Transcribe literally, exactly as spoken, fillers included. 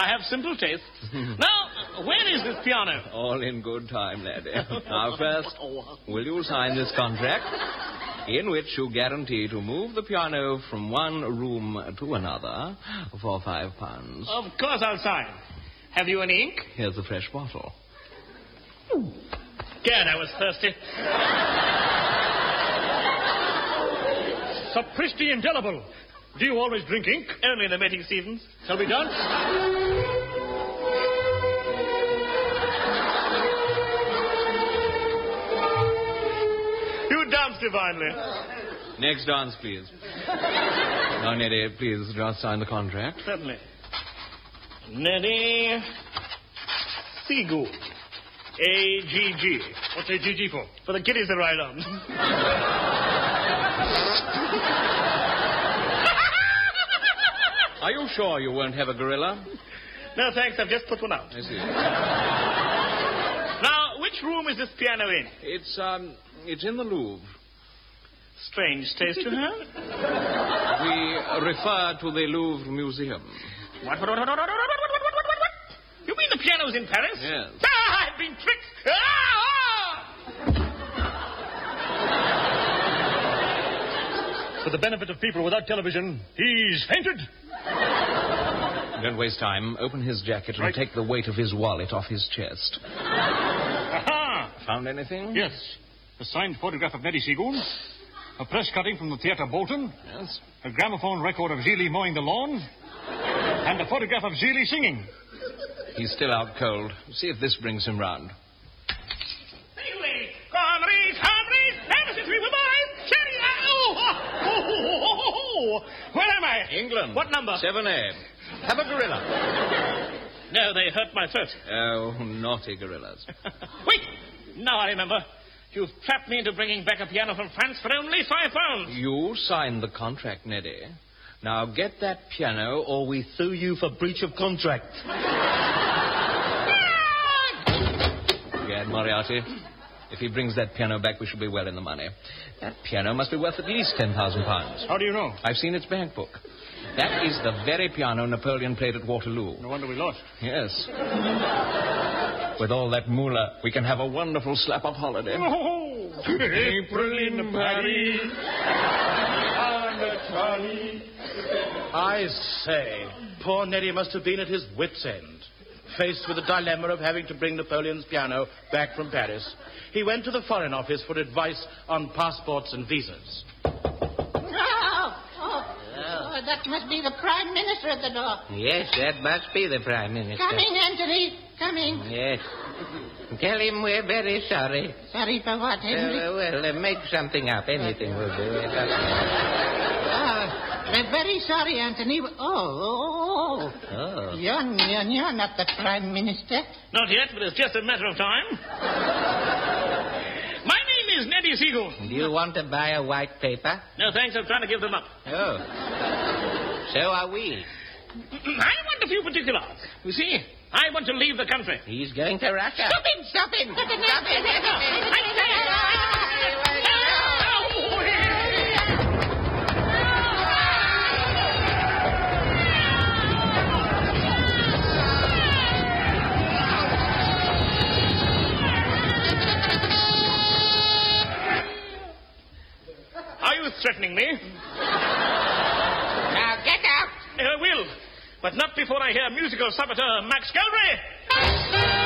I have simple tastes. Now, where is this piano? All in good time, laddie. Now, first, will you sign this contract in which you guarantee to move the piano from one room to another for five pounds? Of course I'll sign. Have you any ink? Here's a fresh bottle. Gad, I was thirsty. Sapristi indelible. Do you always drink ink? Only in the mating seasons. Shall we dance? You dance divinely. Next dance, please. Now, Neddy, please just sign the contract. Certainly. Neddy Seagood. A G G. What's A G G for? For the kiddies to ride on. Are you sure you won't have a gorilla? No, thanks. I've just put one out. I see. Now, which room is this piano in? It's, um, it's in the Louvre. Strange taste you have. We refer to the Louvre Museum. What, what, what, what, what, what, what, what, what, what? You mean the piano's in Paris? Yes. Ah, I've been tricked. Ah, For the benefit of people without television, he's fainted. Don't waste time. Open his jacket and Right. take the weight of his wallet off his chest. Aha! Found anything? Yes. A signed photograph of Neddy Seagoon. A press cutting from the Theatre Bolton. Yes. A gramophone record of Zeeley mowing the lawn. And a photograph of Zeeley singing. He's still out cold. See if this brings him round. Anyway, comrades, comrades, ever since we were boys, Cherry, oh, oh, oh, oh, oh, where am I? England. What number? seven A. Have a gorilla. No, they hurt my throat. Oh, naughty gorillas. Wait, now I remember. You've trapped me into bringing back a piano from France for only five pounds. You signed the contract, Neddy. Now get that piano or we sue you for breach of contract. Gad Moriarty, if he brings that piano back, we shall be well in the money. That piano must be worth at least ten thousand pounds. How do you know? I've seen its bank book. That is the very piano Napoleon played at Waterloo. No wonder we lost. Yes. With all that moolah, we can have a wonderful slap-up holiday. Oh, April in Paris. I say, poor Neddy must have been at his wits' end. Faced with the dilemma of having to bring Napoleon's piano back from Paris, he went to the Foreign Office for advice on passports and visas. Oh, oh, oh, that must be the Prime Minister at the door. Yes, that must be the Prime Minister. Coming, Anthony, coming. Yes. Tell him we're very sorry. Sorry for what, Henry? Uh, well, uh, make something up. Anything will do. It Oh, we're very sorry, Anthony. Oh, oh, oh. Oh. You're, you're, you're not the Prime Minister. Not yet, but it's just a matter of time. My name is Neddy Seagoon. Do you want to buy a white paper? No, thanks. I'm trying to give them up. Oh. So are we. I want a few particulars. You see, I want to leave the country. He's going to Russia. Stop him, stop him. Stop him. Stop him. Are you threatening me? Now get out. I will, but not before I hear musical saboteur Max Galbraith.